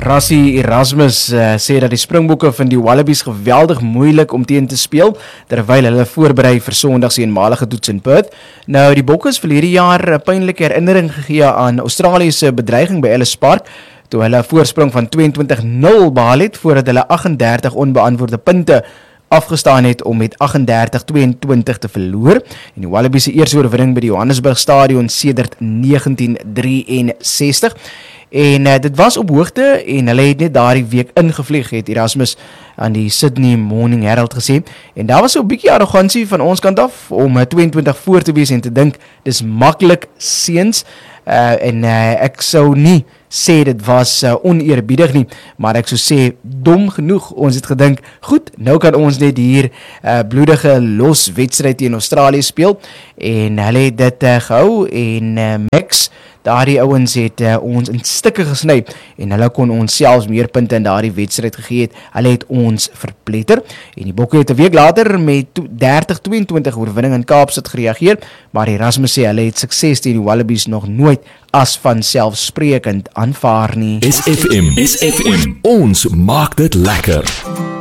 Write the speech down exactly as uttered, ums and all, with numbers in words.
Rassie Erasmus uh, sê dat die Springbokke vind die Wallabies geweldig moeilik om teen te speel, terwyl hulle voorberei vir Sondag se eenmalige toets in Perth. Nou, die Bokke is vir hierdie jaar 'n pynlike herinnering gegee aan Australië se bedreiging by Ellis Park, toe hulle 'n voorsprong van tweeëntwintig nul behaal het, voordat hulle agt en dertig onbeantwoorde punte afgestaan het om met agt en dertig tweeëntwintig te verloor. En die Wallabies se eerste oorwinning by die Johannesburg Stadion sedert negentien drieënsestig. En uh, dit was op hoogte en hulle het net daardie week ingevlieg, het Erasmus aan die Sydney Morning Herald gesê. En daar was so 'n bietjie arrogansie van ons kant af om uh, tweeëntwintig voor te wees en te dink dis maklik seuns. Uh, en uh, ek sou nie sê dit was uh, oneerbiedig nie, maar ek sou sê dom genoeg. Ons het gedink, goed, nou kan ons net hier uh, bloedige los wedstryd teen Australië speel, en hulle het dit uh, gehou, en uh, Max, daardie ouens het uh, ons in stukke gesny, en hulle kon ons selfs meer punte in daardie wedstryd gegee het. Hulle het ons verpletter, en die Bokke het 'n week later met dertig tweeëntwintig oorwinning in Kaapstad gereageer, maar Erasmus sê hulle het sukses teen die Wallabies nog nooit as vanselfsprekend aanvaar nie. S F M, S F M, ons maak dit lekker.